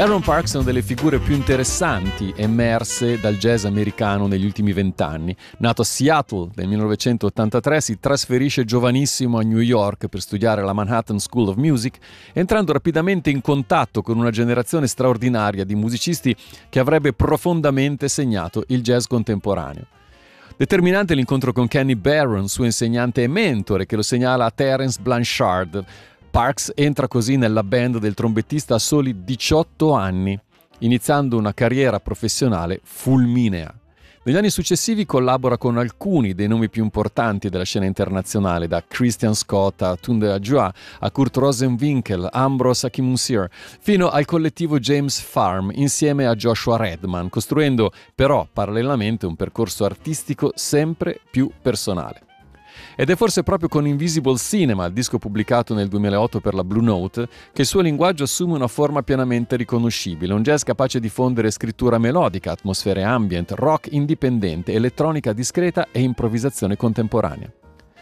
Aaron Parks è una delle figure più interessanti emerse dal jazz americano negli ultimi 20 anni. Nato a Seattle nel 1983, si trasferisce giovanissimo a New York per studiare alla Manhattan School of Music, entrando rapidamente in contatto con una generazione straordinaria di musicisti che avrebbe profondamente segnato il jazz contemporaneo. Determinante l'incontro con Kenny Barron, suo insegnante e mentore, che lo segnala a Terence Blanchard. Parks entra così nella band del trombettista a soli 18 anni, iniziando una carriera professionale fulminea. Negli anni successivi collabora con alcuni dei nomi più importanti della scena internazionale, da Christian Scott a Tunde Adjoa, a Kurt Rosenwinkel, Ambros Akinmusir, fino al collettivo James Farm insieme a Joshua Redman, costruendo però parallelamente un percorso artistico sempre più personale. Ed è forse proprio con Invisible Cinema, il disco pubblicato nel 2008 per la Blue Note, che il suo linguaggio assume una forma pienamente riconoscibile, un jazz capace di fondere scrittura melodica, atmosfere ambient, rock indipendente, elettronica discreta e improvvisazione contemporanea.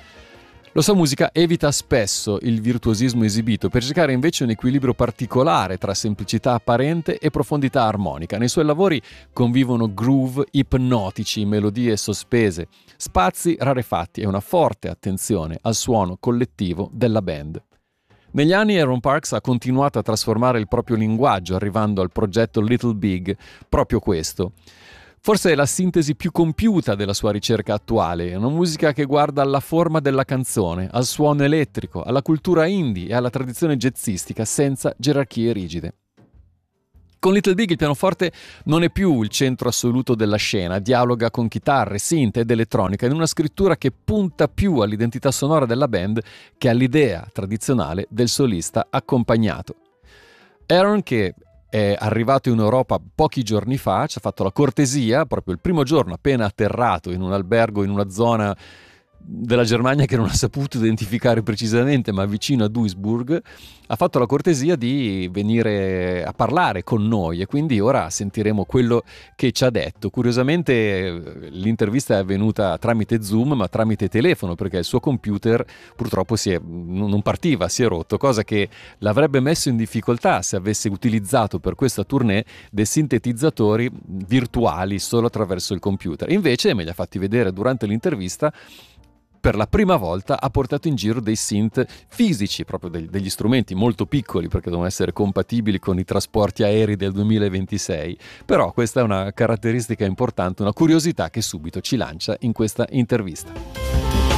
La sua musica evita spesso il virtuosismo esibito per cercare invece un equilibrio particolare tra semplicità apparente e profondità armonica. Nei suoi lavori convivono groove ipnotici, melodie sospese, spazi rarefatti e una forte attenzione al suono collettivo della band. Negli anni Aaron Parks ha continuato a trasformare il proprio linguaggio, arrivando al progetto Little Big, proprio questo. Forse è la sintesi più compiuta della sua ricerca attuale, una musica che guarda alla forma della canzone, al suono elettrico, alla cultura indie e alla tradizione jazzistica senza gerarchie rigide. Con Little Big il pianoforte non è più il centro assoluto della scena, dialoga con chitarre, synth ed elettronica in una scrittura che punta più all'identità sonora della band che all'idea tradizionale del solista accompagnato. Aaron, che è arrivato in Europa pochi giorni fa, ci ha fatto la cortesia, proprio il primo giorno appena atterrato in un albergo in una zona della Germania che non ha saputo identificare precisamente, ma vicino a Duisburg, ha fatto la cortesia di venire a parlare con noi e quindi ora sentiremo quello che ci ha detto. Curiosamente l'intervista è avvenuta tramite Zoom, ma tramite telefono, perché il suo computer purtroppo non partiva, si è rotto, cosa che l'avrebbe messo in difficoltà se avesse utilizzato per questa tournée dei sintetizzatori virtuali solo attraverso il computer. Invece me li ha fatti vedere durante l'intervista. Per la prima volta ha portato in giro dei synth fisici, proprio degli strumenti molto piccoli perché devono essere compatibili con i trasporti aerei del 2026. Però questa è una caratteristica importante, una curiosità che subito ci lancia in questa intervista.